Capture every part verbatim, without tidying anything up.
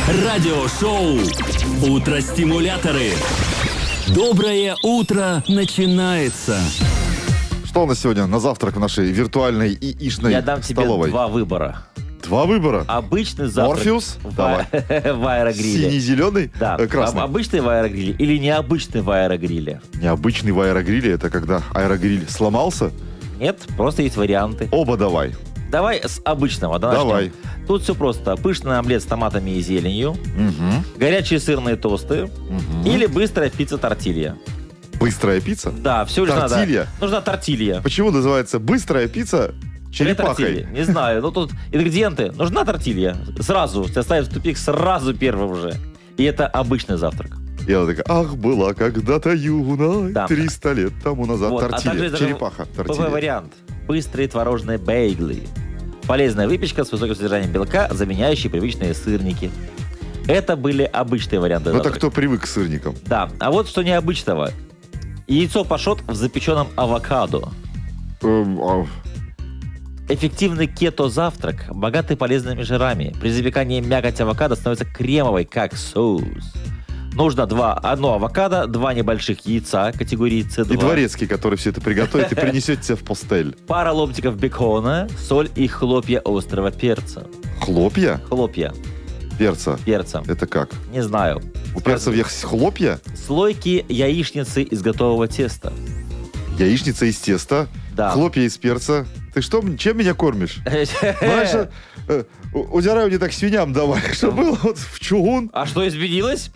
Радиошоу «Утро-стимуляторы». Доброе утро начинается. Что у нас сегодня на завтрак в нашей виртуальной и ишной Я дам тебе столовой? два выбора. Два выбора? Обычный завтрак Морфеус? в, Давай. в аэрогриле. Синий-зеленый? Да. Э, красный? Обычный в аэрогриле или необычный в аэрогриле? Необычный в аэрогриле — это когда аэрогриль сломался? Нет, просто есть варианты. Оба давай. Давай с обычного. Да, Давай. начнем. Тут все просто. Пышный омлет с томатами и зеленью, Угу. горячие сырные тосты Угу. или быстрая пицца-тортилья. Быстрая пицца? Да, все лишь надо. Тортилья? Нужна тортилья. Почему называется быстрая пицца Или черепахой? тортилья. Не знаю. Ну тут ингредиенты. Нужна тортилья. Сразу. Тебя ставят в тупик сразу первым же. И это обычный завтрак. И она такая: ах, была когда-то юна, Да. триста лет тому назад. Вот, а Тортилья, также есть даже черепаха, П тортилья. В вариант. Быстрые творожные бейглы. Полезная выпечка с высоким содержанием белка, заменяющие привычные сырники. Это были обычные варианты Ну так завтрака. кто привык к сырникам? Да, а вот что необычного. Яйцо пашот в запеченном авокадо. Эм, а, Эффективный кето-завтрак, богатый полезными жирами. При запекании мякоть авокадо становится кремовой, как соус. Нужно два, одно авокадо, два небольших яйца категории С два. И дворецкий, который все это приготовит и принесет тебе в постель. Пара ломтиков бекона, соль и хлопья острого перца. Хлопья? Хлопья Перца. перца. Это как? Не знаю. У перцев есть хлопья? Слойки яичницы из готового теста. Яичница из теста? Да. Хлопья из перца? Ты что, м- чем меня кормишь? Раньше э, у- удираю не так свиням давай, что было вот в чугун. А что изменилось?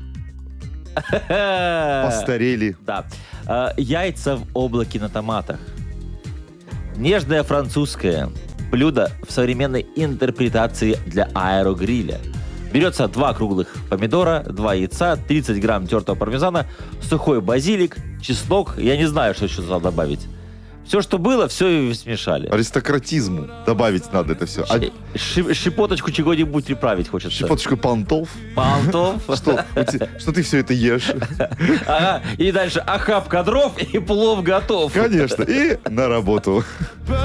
Постарели. Да. А, Яйца в облаке на томатах. Нежное французское блюдо в современной интерпретации для аэрогриля. Берется два круглых помидора, два яйца, тридцать грамм тертого пармезана, сухой базилик, чеснок. Я не знаю, что еще туда добавить. Все, что было, все и смешали. Аристократизму добавить надо это все. А Ши- ши- Щепоточку чего-нибудь приправить хочется. щепоточку понтов? Понтов. Что, у те- что ты все это ешь? Ага. И дальше охапка дров и плов готов. Конечно. И на работу.